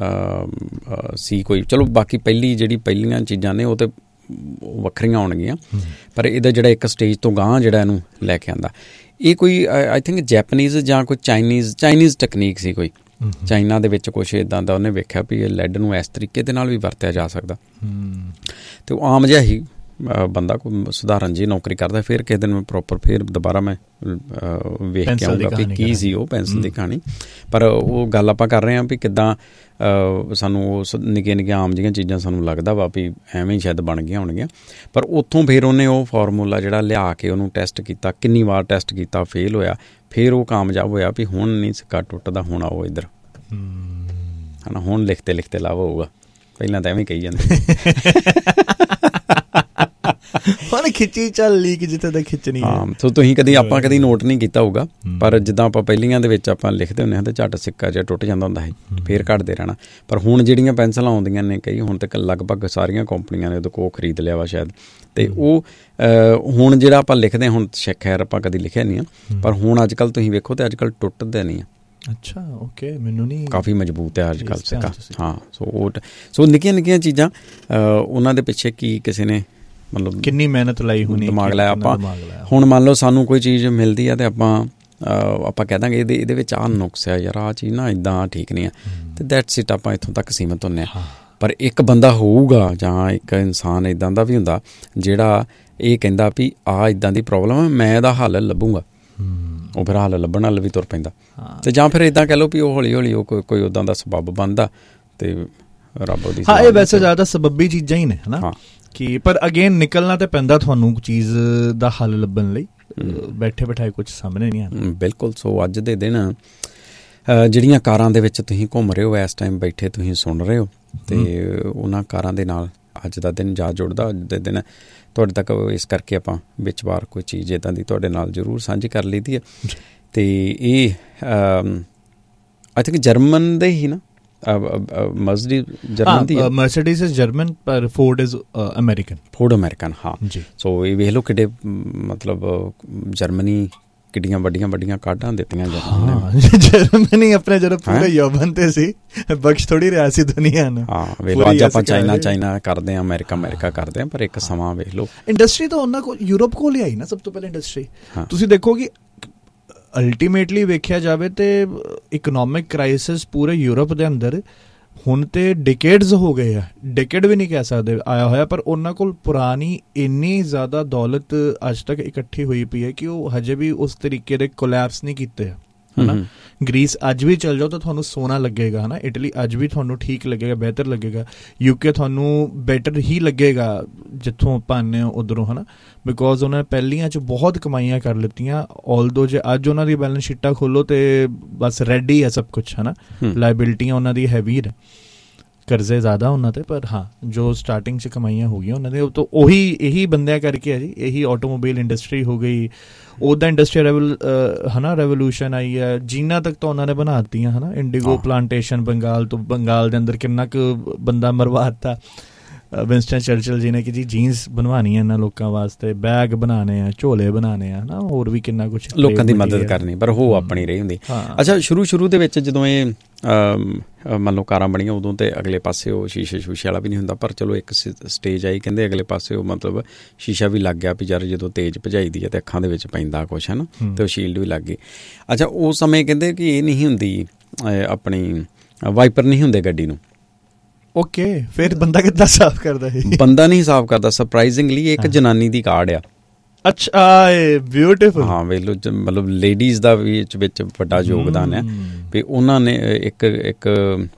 ਸੀ ਕੋਈ, ਚਲੋ ਬਾਕੀ ਪਹਿਲੀਆਂ ਚੀਜ਼ਾਂ ਨੇ ਉਹ ਤਾਂ ਵੱਖਰੀਆਂ ਆਉਣਗੀਆਂ, ਪਰ ਇਹਦਾ ਜਿਹੜਾ ਇੱਕ ਸਟੇਜ ਤੋਂ ਗਾਂਹ ਜਿਹੜਾ ਇਹਨੂੰ ਲੈ ਕੇ ਆਉਂਦਾ, ਇਹ ਕੋਈ ਆਈ ਥਿੰਕ ਜੈਪਨੀਜ਼ ਜਾਂ ਕੋਈ ਚਾਈਨੀਜ਼ ਟੈਕਨੀਕ ਸੀ ਕੋਈ। ਚਾਈਨਾ ਦੇ ਵਿੱਚ ਕੁਛ ਇੱਦਾਂ ਦਾ ਉਹਨੇ ਵੇਖਿਆ ਵੀ ਇਹ ਲੈਡ ਨੂੰ ਇਸ ਤਰੀਕੇ ਦੇ ਨਾਲ ਵੀ ਵਰਤਿਆ ਜਾ ਸਕਦਾ। ਅਤੇ ਉਹ ਆਮ ਜਿਹਾ ਹੀ ਬੰਦਾ, ਕੋਈ ਸਧਾਰਨ ਜਿਹੀ ਨੌਕਰੀ ਕਰਦਾ। ਫਿਰ ਕਿਸੇ ਦਿਨ ਮੈਂ ਦੁਬਾਰਾ ਮੈਂ ਵੇਖ ਕੇ ਆਊਂਗਾ ਵੀ ਕੀ ਸੀ ਉਹ ਪੈਨਸਿਲ ਦੀ ਕਹਾਣੀ। ਪਰ ਉਹ ਗੱਲ ਆਪਾਂ ਕਰ ਰਹੇ ਹਾਂ ਵੀ ਕਿੱਦਾਂ ਸਾਨੂੰ ਉਹ ਨਿੱਕੀਆਂ ਆਮ ਜਿਹੀਆਂ ਚੀਜ਼ਾਂ ਸਾਨੂੰ ਲੱਗਦਾ ਵਾ ਵੀ ਐਵੇਂ ਹੀ ਸ਼ਾਇਦ ਬਣ ਗਈਆਂ ਹੋਣਗੀਆਂ, ਪਰ ਉੱਥੋਂ ਫਿਰ ਉਹਨੇ ਉਹ ਫਾਰਮੂਲਾ ਜਿਹੜਾ ਲਿਆ ਕੇ ਉਹਨੂੰ ਟੈਸਟ ਕੀਤਾ, ਕਿੰਨੀ ਵਾਰ ਟੈਸਟ ਕੀਤਾ, ਫੇਲ ਹੋਇਆ, ਫਿਰ ਉਹ ਕਾਮਯਾਬ ਹੋਇਆ ਵੀ ਹੁਣ ਨਹੀਂ ਸਿੱਕਾ ਟੁੱਟਦਾ, ਹੁਣ ਆਓ ਇੱਧਰ ਹੈ ਨਾ, ਹੁਣ ਲਿਖਤੇ ਲਾਭ ਹੋਊਗਾ। ਪਹਿਲਾਂ ਤਾਂ ਐਵੇਂ ਕਹੀ ਜਾਂਦੇ ਹੁਣ ਖਿੱਚੀ ਚੱਲ ਲੀਕ ਜਿੱਥੇ ਤੱਕ ਖਿੱਚਣੀ। ਹਾਂ, ਸੋ ਤੁਸੀਂ ਆਪਾਂ ਕਦੀ ਨੋਟ ਨਹੀਂ ਕੀਤਾ ਹੋਊਗਾ, ਪਰ ਜਿੱਦਾਂ ਆਪਾਂ ਪਹਿਲੀਆਂ ਦੇ ਵਿੱਚ ਆਪਾਂ ਲਿਖਦੇ ਹੁੰਦੇ ਹਾਂ ਤਾਂ ਝੱਟ ਸਿੱਕਾ ਜਿਹਾ ਟੁੱਟ ਜਾਂਦਾ ਹੁੰਦਾ ਸੀ, ਫਿਰ ਘੱਟਦੇ ਰਹਿਣਾ। ਪਰ ਹੁਣ ਜਿਹੜੀਆਂ ਪੈਨਸਲਾਂ ਆਉਂਦੀਆਂ ਨੇ ਕਈ, ਹੁਣ ਤੱਕ ਲਗਭਗ ਸਾਰੀਆਂ ਕੰਪਨੀਆਂ ਨੇ ਉਹਦੇ ਕੋਲ ਖਰੀਦ ਲਿਆ ਵਾ ਸ਼ਾਇਦ, ਅਤੇ ਉਹ ਹੁਣ ਜਿਹੜਾ ਆਪਾਂ ਲਿਖਦੇ ਹਾਂ, ਹੁਣ ਖੈਰ ਆਪਾਂ ਕਦੀ ਲਿਖਿਆ ਨਹੀਂ ਆ, ਪਰ ਹੁਣ ਅੱਜ ਕੱਲ੍ਹ ਤੁਸੀਂ ਵੇਖੋ ਤਾਂ ਅੱਜ ਕੱਲ੍ਹ ਟੁੱਟਦੇ ਨਹੀਂ ਆ। ਅੱਛਾ, ਓਕੇ, ਮੈਨੂੰ ਨਹੀਂ, ਕਾਫੀ ਮਜ਼ਬੂਤ ਹੈ ਅੱਜ ਕੱਲ੍ਹ ਸਿੱਕਾ। ਹਾਂ, ਸੋ ਨਿੱਕੀਆਂ ਚੀਜ਼ਾਂ ਉਹਨਾਂ ਦੇ ਪਿੱਛੇ ਕੀ ਕਿਸੇ ਨੇ ਮਤਲਬ ਕਿੰਨੀ ਮਿਹਨਤ ਲਾਈ ਹੋਣੀ, ਦਿਮਾਗ ਲਾਇਆ। ਆਪਾਂ ਹੁਣ ਮੰਨ ਲਓ ਸਾਨੂੰ ਕੋਈ ਚੀਜ਼ ਮਿਲਦੀ ਆ ਅਤੇ ਆਪਾਂ ਕਹਿ ਦਾਂਗੇ ਇਹਦੇ ਵਿੱਚ ਆਹ ਨੁਕਸ ਆ ਯਾਰ, ਆਹ ਚੀਜ਼ ਨਾ ਇੱਦਾਂ ਠੀਕ ਨਹੀਂ ਆ, ਅਤੇ ਦੈਟਸ ਇਟ, ਆਪਾਂ ਇੱਥੋਂ ਤੱਕ ਸੀਮਤ ਹੁੰਦੇ ਹਾਂ। ਪਰ ਇੱਕ ਬੰਦਾ ਹੋਊਗਾ ਜਾਂ ਇੱਕ ਇਨਸਾਨ ਇੱਦਾਂ ਦਾ ਵੀ ਹੁੰਦਾ ਜਿਹੜਾ ਇਹ ਕਹਿੰਦਾ ਵੀ ਆਹ ਇੱਦਾਂ ਦੀ ਪ੍ਰੋਬਲਮ ਹੈ, ਮੈਂ ਇਹਦਾ ਹੱਲ ਲੱਭੂੰਗਾ। ਉਹ ਫਿਰ ਹੱਲ ਲੱਭਣ ਵੱਲ ਵੀ ਤੁਰ ਪੈਂਦਾ, ਅਤੇ ਜਾਂ ਫਿਰ ਇੱਦਾਂ ਕਹਿ ਲਓ ਵੀ ਉਹ ਹੌਲੀ ਹੌਲੀ ਉਹ ਕੋਈ ਉੱਦਾਂ ਦਾ ਸਬੱਬ ਬਣਦਾ ਅਤੇ ਰੱਬ ਉਹਦੀ। ਹਾਂ, ਇਹ ਵੈਸੇ ਜ਼ਿਆਦਾ ਸਬੱਬੀ ਚੀਜ਼ਾਂ ਹੀ ਨੇ, ਹੈ ਨਾ। ਕਿ ਪਰ ਅਗੇਨ ਨਿਕਲਣਾ ਤਾਂ ਪੈਂਦਾ ਤੁਹਾਨੂੰ ਚੀਜ਼ ਦਾ ਹੱਲ ਲੱਭਣ ਲਈ, ਬੈਠੇ ਬਿਠਾਏ ਕੁਛ ਸਾਹਮਣੇ ਨਹੀਂ ਆਉਂਦਾ। ਬਿਲਕੁਲ। ਸੋ ਅੱਜ ਦੇ ਦਿਨ ਜਿਹੜੀਆਂ ਕਾਰਾਂ ਦੇ ਵਿੱਚ ਤੁਸੀਂ ਘੁੰਮ ਰਹੇ ਹੋ, ਇਸ ਟਾਈਮ ਬੈਠੇ ਤੁਸੀਂ ਸੁਣ ਰਹੇ ਹੋ, ਅਤੇ ਉਹਨਾਂ ਕਾਰਾਂ ਦੇ ਨਾਲ ਅੱਜ ਦਾ ਦਿਨ ਜਾ ਜੁੜਦਾ। ਅੱਜ ਦੇ ਦਿਨ ਤੁਹਾਡੇ ਤੱਕ ਇਸ ਕਰਕੇ ਆਪਾਂ ਵਿੱਚ ਵਾਰ ਕੋਈ ਚੀਜ਼ ਇੱਦਾਂ ਦੀ ਤੁਹਾਡੇ ਨਾਲ ਜ਼ਰੂਰ ਸਾਂਝੀ ਕਰ ਲਈ ਦੀ ਹੈ। ਅਤੇ ਇਹ ਆਈ ਥਿੰਕ ਜਰਮਨ ਦੇ ਹੀ ਨਾ, ਮਰਸੀਡੀਜ਼ ਇਜ਼ ਜਰਮਨ ਪਰ Ford is American. Ford American, ਹਾਂ ਜੀ। ਸੋ ਇਹ ਵੇਖ ਲਓ ਕਿੱਡੇ ਮਤਲਬ ਜਰਮਨੀ ਕਿੱਡੀਆਂ ਵੱਡੀਆਂ ਕਾਢਾਂ ਦਿੱਤੀਆਂ ਜਰਮਨੀ ਆਪਣੇ ਜਦੋਂ ਪੂਰੇ ਯੌਵਨ ਤੇ ਸੀ, ਬਖਸ਼ ਥੋੜੀ ਰਿਹਾ ਸੀ ਦੁਨੀਆ ਨੂੰ। ਹਾਂ ਵੇਖ ਲਓ, ਅੱਜ ਆਪਾਂ ਚਾਈਨਾ ਕਰਦੇ ਹਾਂ, ਅਮਰੀਕਾ ਕਰਦੇ ਹਾਂ, ਪਰ ਇੱਕ ਸਮਾਂ ਵੇਖ ਲਓ ਇੰਡਸਟਰੀ ਤਾਂ ਉਹਨਾਂ ਕੋਲ, ਯੂਰਪ ਕੋਲ ਹੀ ਆਈ ਨਾ ਸਭ ਤੋਂ ਪਹਿਲਾਂ ਇੰਡਸਟਰੀ। ਤੁਸੀਂ ਦੇਖੋ ਕਿ ਅਲਟੀਮੇਟਲੀ ਵੇਖਿਆ ਜਾਵੇ ਤੇ ਇਕਨੋਮਿਕ ਕ੍ਰਾਈਸਿਸ ਪੂਰੇ ਯੂਰਪ ਦੇ ਅੰਦਰ ਹੁਣ ਤੇ ਡਿਕੇਡਸ ਹੋ ਗਏ ਆ, ਡਿਕੇਡ ਵੀ ਨਹੀਂ ਕਹਿ ਸਕਦੇ ਆਇਆ ਹੋਇਆ, ਪਰ ਉਹਨਾਂ ਕੋਲ ਪੁਰਾਣੀ ਇੰਨੀ ਜ਼ਿਆਦਾ ਦੌਲਤ ਅੱਜ ਤੱਕ ਇਕੱਠੀ ਹੋਈ ਪਈ ਹੈ ਕਿ ਉਹ ਹਜੇ ਵੀ ਉਸ ਤਰੀਕੇ ਦੇ ਕੋਲੈਪਸ ਨਹੀਂ ਕੀਤੇ, ਹੈ ਨਾ। ਗ੍ਰੀਸ ਅੱਜ ਵੀ ਚੱਲ ਜਾਓ ਤਾਂ ਤੁਹਾਨੂੰ ਸੋਹਣਾ ਲੱਗੇਗਾ, ਹੈ ਨਾ। ਇਟਲੀ ਅੱਜ ਵੀ ਤੁਹਾਨੂੰ ਠੀਕ ਲੱਗੇਗਾ, ਬਿਹਤਰ ਲੱਗੇਗਾ। UK ਤੁਹਾਨੂੰ ਬੈਟਰ ਹੀ ਲੱਗੇਗਾ ਜਿੱਥੋਂ ਪਾਉਂਦੇ ਹੋ ਉੱਧਰੋਂ, ਹੈ ਨਾ, ਬਿਕੋਜ਼ ਉਹਨਾਂ ਨੇ ਪਹਿਲੀਆਂ 'ਚ ਬਹੁਤ ਕਮਾਈਆਂ ਕਰ ਲਿੱਤੀਆਂ। ਆਲਦੋ ਜੇ ਅੱਜ ਉਹਨਾਂ ਦੀ ਬੈਲੈਂਸ ਸ਼ੀਟਾਂ ਖੋਲ੍ਹੋ ਤੇ ਬਸ ਰੈਡ ਹੀ ਹੈ ਸਭ ਕੁਛ, ਹੈ ਨਾ। ਲਾਇਬਿਲਿਟੀਆਂ ਉਹਨਾਂ ਦੀ ਹੈਵੀ ਨੇ, ਕਰਜ਼ੇ ਜ਼ਿਆਦਾ ਉਹਨਾਂ 'ਤੇ, ਪਰ ਹਾਂ ਜੋ ਸਟਾਰਟਿੰਗ 'ਚ ਕਮਾਈਆਂ ਹੋ ਗਈਆਂ ਉਹਨਾਂ ਦੇ, ਤਾਂ ਉਹੀ ਇਹੀ ਬੰਦਿਆਂ ਕਰਕੇ ਹੈ ਜੀ। ਇਹੀ ਆਟੋਮੋਬਾਈਲ ਇੰਡਸਟਰੀ ਹੋ ਗਈ, ਉਹਦਾ ਇੰਡਸਟਰੀਅਲ ਹੈ ਨਾ ਰੈਵੋਲੂਸ਼ਨ ਆਈ ਹੈ, ਜੀਨਾਂ ਤੱਕ ਤਾਂ ਉਹਨਾਂ ਨੇ ਬਣਾ ਦਿੱਤੀਆਂ, ਹੈ ਨਾ। ਇੰਡੀਗੋ ਪਲਾਂਟੇਸ਼ਨ ਬੰਗਾਲ ਦੇ ਅੰਦਰ ਕਿੰਨਾ ਕੁ ਬੰਦਾ ਮਰਵਾ ਦਿੱਤਾ ਵਿੰਸਟਨ ਚਰਚਿਲ ਜੀ ਨੇ ਕਿ ਜੀ ਜੀਨਸ ਬਣਵਾਉਣੀ ਹੈ ਇਹਨਾਂ ਲੋਕਾਂ ਵਾਸਤੇ, ਬੈਗ ਬਣਾਉਣੇ ਆ, ਝੋਲੇ ਬਣਾਉਣੇ ਆ, ਹੈ ਨਾ, ਹੋਰ ਵੀ ਕਿੰਨਾ ਕੁਛ ਲੋਕਾਂ ਦੀ ਮਦਦ ਕਰਨੀ, ਪਰ ਉਹ ਆਪਣੀ ਰਹੀ ਹੁੰਦੀ। ਅੱਛਾ, ਸ਼ੁਰੂ ਦੇ ਵਿੱਚ ਜਦੋਂ ਇਹ ਮੰਨ ਲਓ ਕਾਰਾਂ ਬਣੀਆਂ, ਉਦੋਂ ਤੇ ਅਗਲੇ ਪਾਸੇ ਉਹ ਸ਼ੀਸ਼ੇ ਵਾਲਾ ਵੀ ਨਹੀਂ ਹੁੰਦਾ, ਪਰ ਚਲੋ ਇੱਕ ਸਟੇਜ ਆਈ, ਕਹਿੰਦੇ ਅਗਲੇ ਪਾਸੇ ਉਹ ਮਤਲਬ ਸ਼ੀਸ਼ਾ ਵੀ ਲੱਗ ਗਿਆ ਵੀ ਯਾਰ ਜਦੋਂ ਤੇਜ਼ ਭਜਾਈ ਦੀ ਹੈ ਤੇ ਅੱਖਾਂ ਦੇ ਵਿੱਚ ਪੈਂਦਾ ਕੁਛ, ਹੈ ਨਾ, ਤੇ ਉਹ ਸ਼ੀਲਡ ਵੀ ਲੱਗ ਗਈ। ਅੱਛਾ, ਉਸ ਸਮੇਂ ਕਹਿੰਦੇ ਕਿ ਇਹ ਨਹੀਂ ਹੁੰਦੀ, ਆਪਣੀ ਵਾਈਪਰ ਨਹੀਂ ਹੁੰਦੇ ਗੱਡੀ ਨੂੰ। ਓਕੇ, ਫਿਰ ਬੰਦਾ ਕਿੱਦਾਂ ਸਾਫ਼ ਕਰਦਾ ਹੈ? ਬੰਦਾ ਨਹੀਂ ਸਾਫ਼ ਕਰਦਾ, ਸਰਪ੍ਰਾਈਜ਼ਿੰਗਲੀ ਇੱਕ ਜਨਾਨੀ ਦੀ ਕਾਢ ਆ। ਅੱਛਾ, ਬਿਊਟੀਫੁਲ। ਹਾਂ ਵੇਖ ਲਓ, ਮਤਲਬ ਲੇਡੀਜ਼ ਦਾ ਵੀ ਵਿੱਚ ਵੱਡਾ ਯੋਗਦਾਨ ਹੈ ਵੀ ਉਹਨਾਂ ਨੇ ਇੱਕ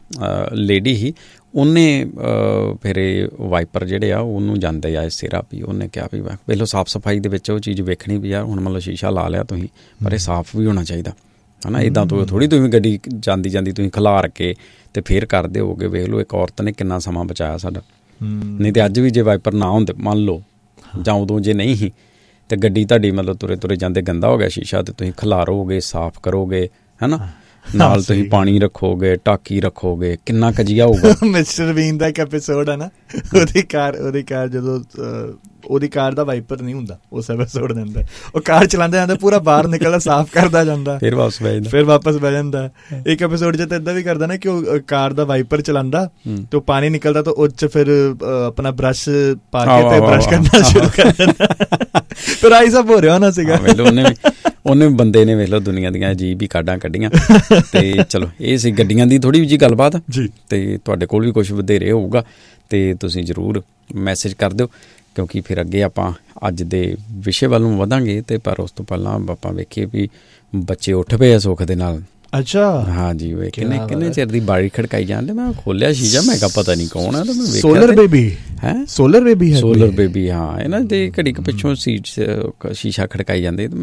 ਲੇਡੀ ਹੀ, ਉਹਨੇ ਫਿਰ ਇਹ ਵਾਈਪਰ ਜਿਹੜੇ ਆ ਉਹਨੂੰ ਜਾਂਦੇ ਆ ਸਿਰਾ ਵੀ, ਉਹਨੇ ਕਿਹਾ ਵੀ ਵੇਖ ਲਓ ਸਾਫ਼ ਸਫਾਈ ਦੇ ਵਿੱਚ ਉਹ ਚੀਜ਼ ਵੇਖਣੀ ਵੀ ਯਾਰ ਹੁਣ ਮਤਲਬ ਸ਼ੀਸ਼ਾ ਲਾ ਲਿਆ ਤੁਸੀਂ, ਪਰ ਇਹ ਸਾਫ਼ ਵੀ ਹੋਣਾ ਚਾਹੀਦਾ, ਹੈ ਨਾ। ਇੱਦਾਂ ਤੋਂ ਥੋੜ੍ਹੀ ਤੁਸੀਂ ਗੱਡੀ ਜਾਂਦੀ ਤੁਸੀਂ ਖਿਲਾਰ ਕੇ ਤੇ ਫੇਰ ਕਰਦੇ ਹੋਗੇ। ਵੇਖ ਲਓ ਇੱਕ ਔਰਤ ਨੇ ਕਿੰਨਾ ਸਮਾਂ ਬਚਾਇਆ ਸਾਡਾ। ਨਹੀਂ ਤੇ ਅੱਜ ਵੀ ਜੇ ਵਾਈਪਰ ਨਾ ਹੁੰਦੇ ਮੰਨ ਲਓ, ਜਾਂ ਉਦੋਂ ਜੇ ਨਹੀਂ ਸੀ, ਤੇ ਗੱਡੀ ਤੁਹਾਡੀ ਮਤਲਬ ਤੁਰੇ ਜਾਂਦੇ ਗੰਦਾ ਹੋ ਗਿਆ ਸ਼ੀਸ਼ਾ, ਤੇ ਤੁਸੀਂ ਖਿਲਾਰੋਗੇ, ਸਾਫ਼ ਕਰੋਗੇ, ਹੈ ਨਾ, ਨਾਲ ਤੁਸੀਂ ਪਾਣੀ ਰੱਖੋਗੇ, ਟਾਕੀ ਰੱਖੋਗੇ, ਕਿੰਨਾ ਕਜੀਆ ਹੋਊਗਾ। ਮਿਸਟਰ ਬੀਨ ਦਾ ਇੱਕ ਐਪੀਸੋਡ ਹੈ ਨਾ, ਉਹਦੀ ਕਾਰ ਜਦੋਂ ਉਹਦੀ ਕਾਰ ਦਾ ਵਾਈਪਰ ਨਹੀਂ ਹੁੰਦਾ ਉਸ ਐਪੀਸੋਡ ਦੇ ਅੰਦਰ, ਉਹ ਕਾਰ ਚਲਾਉਂਦਾ ਜਾਂਦਾ, ਪੂਰਾ ਬਾਹਰ ਨਿਕਲਦਾ, ਸਾਫ਼ ਕਰਦਾ ਜਾਂਦਾ, ਫਿਰ ਵਾਪਸ ਬਹਿ ਜਾਂਦਾ। ਇੱਕ ਐਪੀਸੋਡ 'ਚ ਤਾਂ ਏਦਾਂ ਵੀ ਕਰਦਾ ਨਾ ਕਿ ਉਹ ਕਾਰ ਦਾ ਵਾਈਪਰ ਚਲਾਉਂਦਾ ਤੇ ਉਹ ਪਾਣੀ ਨਿਕਲਦਾ, ਤਾਂ ਉਹ 'ਚ ਫਿਰ ਆਪਣਾ ਬਰੱਸ਼ ਪਾ ਕੇ ਤੇ ਬਰੱਸ਼ ਕਰਨਾ ਸ਼ੁਰੂ ਕਰ ਦਿੰਦਾ। ਫਿਰ ਆਹੀ ਸਭ ਹੋ ਰਿਹਾ ਹੋਣਾ ਸੀਗਾ। ਉਹਨੇ ਬੰਦੇ ਨੇ ਵੇਖ ਲਓ ਦੁਨੀਆ ਦੀਆਂ ਅਜੀਬ ਹੀ ਕਾਢਾਂ ਕੱਢੀਆਂ। ਤੇ ਚਲੋ ਇਹ ਸੀ ਗੱਡੀਆਂ ਦੀ ਥੋੜ੍ਹੀ ਜਿਹੀ ਗੱਲਬਾਤ ਜੀ, ਤੇ ਤੁਹਾਡੇ ਕੋਲ ਵੀ ਕੁਛ ਵਧੇਰੇ ਹੋਊਗਾ ਤੇ ਤੁਸੀਂ ਜ਼ਰੂਰ ਮੈਸੇਜ ਕਰ ਦਿਓ, ਕਿਉਂਕਿ ਫਿਰ ਅੱਗੇ ਆਪਾਂ ਅੱਜ ਦੇ ਵਿਸ਼ੇ ਵੱਲ ਨੂੰ ਵਧਾਂਗੇ। ਤੇ ਪਰ ਉਸ ਤੋਂ ਪਹਿਲਾਂ ਆਪਾਂ ਵੇਖੀਏ ਵੀ ਬੱਚੇ ਉੱਠ ਪਏ ਆ ਸੁੱਖ ਦੇ ਨਾਲ। ਅੱਛਾ, ਹਾਂ ਜੀ, ਕਿੰਨੇ ਚਿਰ ਦੀ ਬਾਰੀ ਖੜਕਾਈ ਜਾਂਦੇ। ਮੈਂ ਖੋਲਿਆ ਸ਼ੀਸ਼ਾ, ਮੈਂ ਕਿਹਾ ਪਤਾ ਨਹੀਂ ਕੌਣ ਹੈ, ਤਾਂ ਮੈਂ ਵੇਖਿਆ ਸੋਲਰ ਬੇਬੀ ਹੈ, ਸੋਲਰ ਬੇਬੀ। ਹਾਂ, ਇਹਨਾਂ ਦੇ ਘੜੀ ਕੁ ਪਿੱਛੋਂ ਸ਼ੀਸ਼ਾ ਖੜਕਾਈ ਜਾਂਦੇ, ਤੇ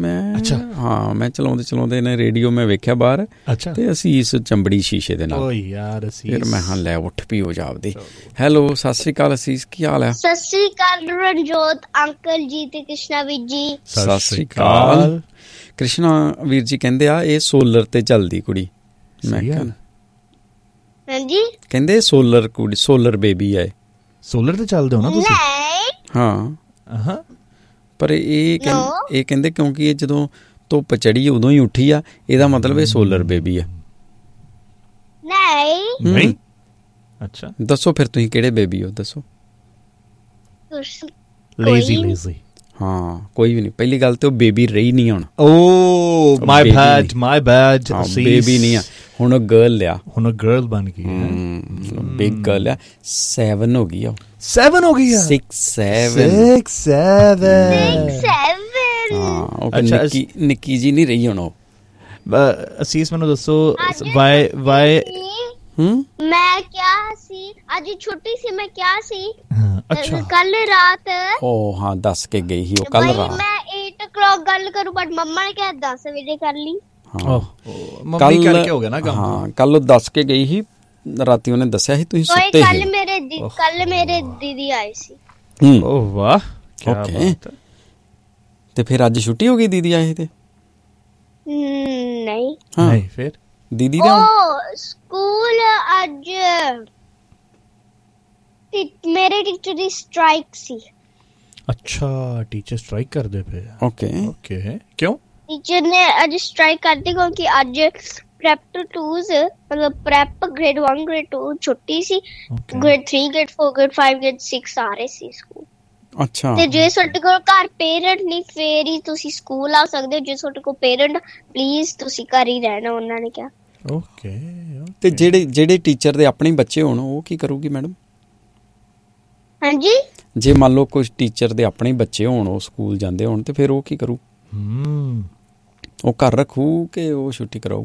ਮੈਂ ਚਲਾਉਂਦੇ ਨੇ ਰੇਡੀਓ ਮੈਂ ਵੇਖਿਆ ਬਾਹਰ, ਤੇ ਅਸੀਂ ਇਸ ਚੰਬੜੀ ਸ਼ੀਸ਼ੇ ਦੇ ਨਾਲ। ਫਿਰ ਮੈਂ ਹਾਂ ਲੈ ਉੱਠ ਪੀ ਹੋ ਜਾਵਦੀ। ਹੈਲੋ, ਸਤਿ ਸ੍ਰੀ ਅਕਾਲ ਅਸੀਸ, ਕੀ ਹਾਲ ਹੈ? ਸਤਿ ਸ੍ਰੀ ਅਕਾਲ ਰਣਜੋਤ ਅੰਕਲ ਜੀ ਤੇ ਕ੍ਰਿਸ਼ਨਾ ਵੀਰ ਜੀ। ਸਤਿ ਸ੍ਰੀ ਅਕਾਲ। ਕ੍ਰਿਸ਼ਨਾ ਵੀਰ ਜੀ ਕਹਿੰਦੇ ਆ ਇਹ ਸੋਲਰ ਤੇ ਚੱਲਦੀ ਕੁੜੀ। ਮੈਂ ਕਿਹਾ ਹਾਂਜੀ, ਕਹਿੰਦੇ ਸੋਲਰ ਬੇਬੀ ਹੈ। ਸੋਲਰ ਤੇ ਚੱਲਦੇ ਹੋ ਨਾ ਤੁਸੀਂ? ਹਾਂ, ਪਰ ਇਹ ਕਹਿੰਦੇ ਕਿਉਂਕਿ ਇਹ ਜਦੋਂ ਧੁੱਪ ਚੜੀ ਉਦੋਂ ਹੀ ਉੱਠੀ ਆ, ਇਹਦਾ ਮਤਲਬ ਇਹ ਸੋਲਰ ਬੇਬੀ ਆ। ਨਹੀਂ। ਅੱਛਾ, ਦੱਸੋ ਫਿਰ ਤੁਸੀਂ ਕਿਹੜੇ ਬੇਬੀ ਹੋ, ਦੱਸੋ। ਲੇਜ਼ੀ। ਹਾਂ, ਕੋਈ ਵੀ ਨਹੀਂ। ਪਹਿਲੀ ਗੱਲ ਤੇ ਉਹ ਬੇਬੀ ਰਹੀ ਨਹੀਂ ਹੁਣ। ਓ ਮਾਈ ਬੈਡ ਬੇਬੀ ਨਹੀਂ ਆ, ਹੁਣ ਉਹ ਗਰਲ ਆ, ਹੁਣ ਉਹ ਗਰਲ ਬਣ ਗਈ, ਬਿਗ ਗਰਲ ਆ। 7 ਹੋ ਗਈ ਆ। 7 ਹੋ ਗਈ ਆ? 6 ਹਾਂ, ਨਿੱਕੀ ਜੀ ਨਹੀਂ ਰਹੀ ਹੁਣ ਉਹ। ਅਸੀਸ ਮੈਨੂੰ ਦੱਸੋ ਵਾਈ ਮੈਂ ਕਿਹਾ ਸੀ ਅੱਜ ਛੁੱਟੀ ਸੀ, ਮੈਂ ਕਿਹਾ ਸੀ ਕੱਲ ਰਾਤ। ਉਹ ਹਾਂ, ਦੱਸ ਕੇ ਗਈ ਸੀ ਉਹ ਕੱਲ ਰਾਤ। ਮੈਂ 8 o'clock ਗੱਲ ਕਰੂ, ਬਟ ਮੰਮਾ ਨੇ ਕਿਹਾ 10 ਵਜੇ ਕਰ ਲਈ। ਮੰਮੀ ਕਰਕੇ ਹੋ ਗਿਆ ਨਾ ਕੰਮ। ਹਾਂ, ਕੱਲ ਉਹ ਦੱਸ ਕੇ ਗਈ ਸੀ, ਰਾਤੀ ਉਹਨੇ ਦੱਸਿਆ ਸੀ ਤੁਸੀਂ ਸੁੱਤੇ ਸੀ। ਕੱਲ ਮੇਰੇ ਦੀਦੀ ਆਏ ਸੀ। ਓਹ ਵਾਹ, ਓਕੇ। ਤੇ ਫਿਰ ਅੱਜ ਛੁੱਟੀ ਹੋ ਗਈ, ਦੀਦੀ ਆਏ ਤੇ? ਨਹੀਂ, ਫਿਰ ਦੀਦੀ ਦੇ ਸਕੂਲ ਅੱਜ ਮੇਰੇ ਟੀਚਰ ਦੀ ਸਟ੍ਰਾਈਕ ਸੀ। ਅੱਛਾ, ਟੀਚਰ ਸਟ੍ਰਾਈਕ ਕਰਦੇ ਪਏ? ਓਕੇ। ਕਿਉਂ? ਟੀਚਰ ਨੇ ਅੱਜ ਸਟ੍ਰਾਈਕ ਕਰਤੀ ਕਿਉਂਕਿ ਅੱਜ ਪ੍ਰੈਪ ਟੂ 2s ਮਤਲਬ ਪ੍ਰੈਪ ਗ੍ਰੇਡ 1 ਗ੍ਰੇਡ 2 ਛੁੱਟੀ ਸੀ, ਗ੍ਰੇਡ 3 ਗ੍ਰੇਡ 4 ਗ੍ਰੇਡ 5 ਗ੍ਰੇਡ 6 ਆ ਰਹੇ ਸੀ ਸਕੂਲ। ਅੱਛਾ, ਤੇ ਜੇ ਤੁਹਾਡੇ ਕੋਲ ਘਰ ਪੇਰੈਂਟ ਨਹੀਂ ਫੇਰ ਹੀ ਤੁਸੀਂ ਸਕੂਲ ਆ ਸਕਦੇ ਹੋ, ਜੇ ਤੁਹਾਡੇ ਕੋਲ ਪੇਰੈਂਟ ਪਲੀਜ਼ ਤੁਸੀਂ ਘਰ ਹੀ ਰਹਿਣਾ, ਉਹਨਾਂ ਨੇ ਕਿਹਾ। ਓਕੇ, ਤੇ ਜਿਹੜੇ ਟੀਚਰ ਦੇ ਆਪਣੇ ਬੱਚੇ ਹੋਣ ਉਹ ਕੀ ਕਰੂਗੀ ਮੈਡਮ? ਹਾਂਜੀ, ਜੇ ਮੰਨ ਲਓ ਕੁਝ ਟੀਚਰ ਦੇ ਆਪਣੇ ਬੱਚੇ ਹੋਣ, ਉਹ ਸਕੂਲ ਜਾਂਦੇ ਹੋਣ, ਤੇ ਫਿਰ ਉਹ ਕੀ ਕਰੂ? ਉਹ ਘਰ ਰੱਖੂ ਕਿ ਉਹ ਛੁੱਟੀ ਕਰਾਊ?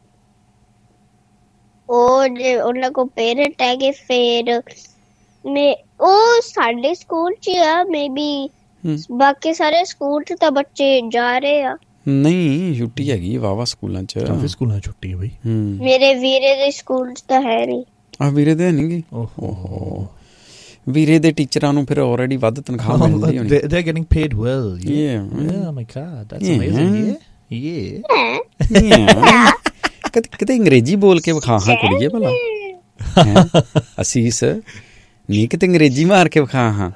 ਉਹ ਜੇ ਉਹਨਾਂ ਕੋਲ ਪੇਰੈਂਟ ਹੈਗੇ ਫਿਰ ਉਹ ਸਾਡੇ ਸਕੂਲ 'ਚ ਆ, ਮੇ ਬੀ ਬਾਕੀ ਸਾਰੇ ਸਕੂਲ 'ਚ ਤਾਂ ਬੱਚੇ ਜਾ ਰਹੇ ਆ। ਨਹੀਂ, ਛੁੱਟੀ ਹੈਗੀ ਵਾਵਾ ਸਕੂਲਾਂ 'ਚ, ਕਾਫੀ ਸਕੂਲਾਂ 'ਚ ਛੁੱਟੀ ਹੈ ਬਈ। ਮੇਰੇ ਵੀਰੇ ਦੇ ਸਕੂਲ 'ਚ ਤਾਂ ਹੈ ਨਹੀਂ। ਆ ਵੀਰੇ ਦੇ ਹੈ ਨੀ ਗੀ? ਓਹੋ, ਵੀਰੇ ਦੇ ਟੀਚਰਾਂ ਨੂੰ ਫਿਰ ਆਲਰੇਡੀ ਵੱਧ ਤਨਖਾਹ ਮਿਲਦੀ ਹੋਣੀ। They're getting paid well. Yeah, my God, that's amazing. Yeah. ਕਿਤੇ ਅੰਗਰੇਜ਼ੀ ਬੋਲ ਕੇ ਵਿਖਾ ਹਾਂ ਕੁੜੀਏ ਭਲਾ, ਅਸੀਸ ਨਹੀਂ ਕਿਤੇ ਅੰਗਰੇਜ਼ੀ ਮਾਰ ਕੇ ਵਿਖਾ ਹਾਂ।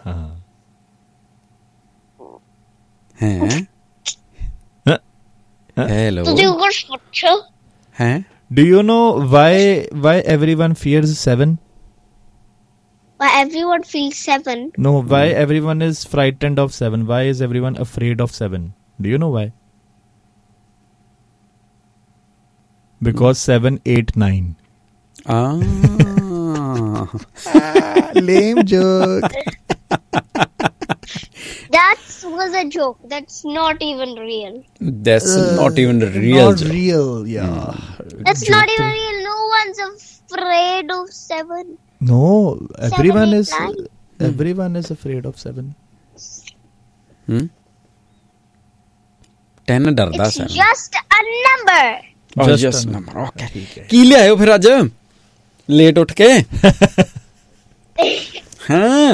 ਹੈਂ ਹੈਲੋ, ਤੁਸੀਂ ਕੁਝ ਪੁੱਛੋ। ਹੈਂ, do you know why everyone fears 7? Why everyone feels 7? No, why everyone is frightened of 7? Why is everyone afraid of 7? Do you know why? Because 7, 8, 9. Lame joke. That was a joke. That's not even real. That's not even real. Not real, yeah. That's not even real. No one's afraid of 7. No, everyone is afraid of 7. 10 ਡਰਦਾ sir. It's just a number. Just a number. Okay. ਕੀ ਲਿਆਇਓ ਫਿਰ ਅੱਜ late ਉੱਠ ਕੇ? ਹਾਂ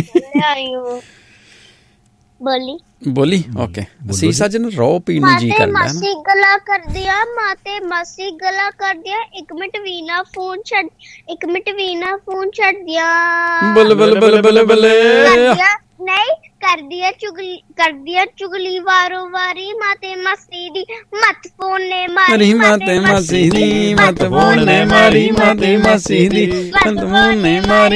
ਬੋਲੀ okay. ਅਸੀਂ ਸੱਜ ਨੂੰ ਰੋ ਪੀਣ ਨੂੰ ਜੀ ਕਰਦਾ ਹੈ ਮਾਸੀ ਗਲਾ ਕਰਦਿਆ, ਮਾਸੀ ਗਲਾ ਕਰਦਿਆ, 1 ਮਿੰਟ ਵੀਨਾ ਫੋਨ ਛੱਡ, 1 ਮਿੰਟ ਵੀਨਾ ਫੋਨ ਛੱਡ ਦਿਆ, ਬਲ ਬਲ ਬਲ ਬਲ ਬਲ ਨਹੀਂ ਕਰਦਿਆ ਚੁਗਲੀ ਵਾਰੋ ਵਾਰੀ, ਮਾਤੇ ਮਾਸੀ ਦੀ ਮਤ ਫੋਨ ਨੇ ਮਾਰੀ, ਮਾਤੇ ਮਾਸੀ ਦੀ ਮਤ ਫੋਨ ਨੇ ਮਾਰੀ, ਮਾਤੇ ਮਾਸੀ ਦੀ ਮਤ ਫੋਨ ਨੇ ਮਾਰੀ।